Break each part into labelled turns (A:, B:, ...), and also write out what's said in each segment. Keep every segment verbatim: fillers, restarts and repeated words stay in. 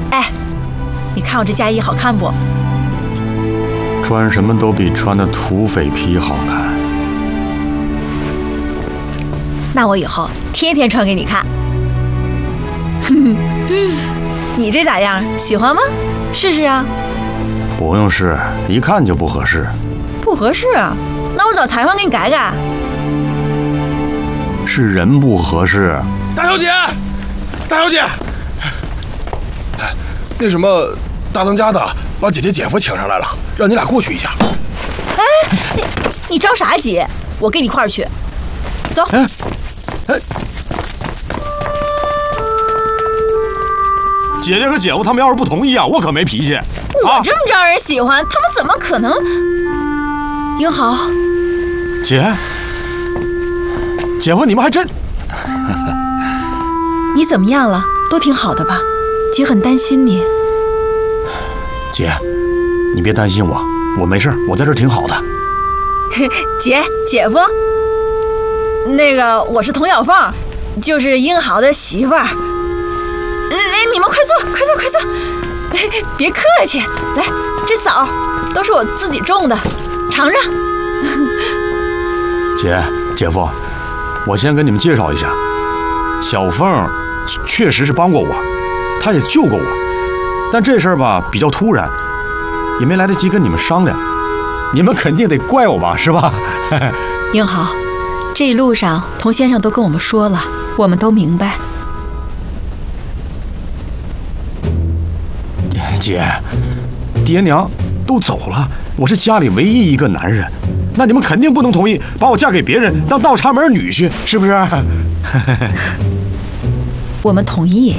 A: 哎，你看我这嫁衣好看不？
B: 穿什么都比穿的土匪皮好看。
A: 那我以后天天穿给你看。你这咋样？喜欢吗？试试啊。
B: 不用试，一看就不合适。
A: 不合适啊？那我找裁缝给你改改。
B: 是人不合适。
C: 大小姐，大小姐，那什么，大当家的把姐姐姐夫请上来了，让你俩过去一下。
A: 哎，你你着啥急？我跟你一块儿去。走。哎，哎，
B: 姐姐和姐夫他们要是不同意啊，我可没脾气。
A: 我这么招人喜欢，他们怎么可能？英豪，
B: 姐，姐夫，你们还真……
A: 你怎么样了？都挺好的吧？姐很担心你。
B: 姐，你别担心我，我没事，我在这儿挺好的。
A: 姐，姐夫，那个我是童小凤，就是英豪的媳妇儿。来，你们快坐，快坐，快坐。别客气，来，这枣都是我自己种的，尝尝。
B: 姐，姐夫，我先跟你们介绍一下，小凤确实是帮过我，她也救过我，但这事儿吧比较突然，也没来得及跟你们商量，你们肯定得怪我吧，是吧？
A: 英豪，这一路上童先生都跟我们说了，我们都明白。
B: 姐，爹娘都走了，我是家里唯一一个男人，那你们肯定不能同意把我嫁给别人当倒插门女婿，是不是？
A: 我们同意。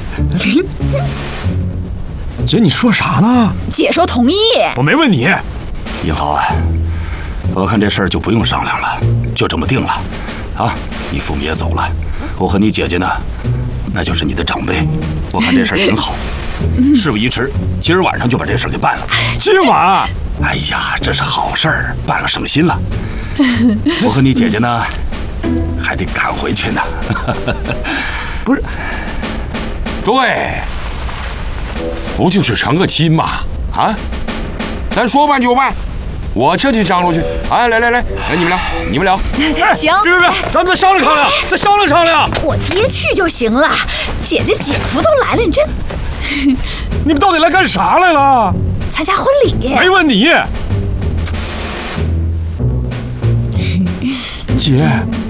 B: 姐，你说啥呢？
A: 姐说同意。
B: 我没问你。
C: 英豪啊，我看这事儿就不用商量了，就这么定了。啊，你父母也走了，我和你姐姐呢，那就是你的长辈，我看这事儿挺好。事不宜迟，今儿晚上就把这事儿给办了。
B: 今晚？
C: 哎呀，这是好事儿，办了省心了。我和你姐姐呢，还得赶回去呢。
B: 不是，
D: 诸位，不就是成个亲吗？啊，咱说办就办，我这就张罗去。哎，来来来，来你们聊，你们聊。
A: 行，
B: 别别别，咱们再商量商量，再商量商量。
A: 我爹去就行了，姐姐姐夫都来了，你这。
B: 你们到底来干啥来了？
A: 参加婚礼。
B: 没问你。姐，